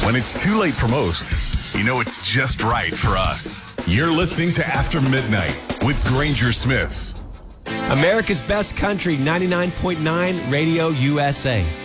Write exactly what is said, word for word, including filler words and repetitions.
When it's too late for most, you know it's just right for us. You're listening to After Midnight with Granger Smith. America's Best Country, ninety-nine point nine Radio U S A.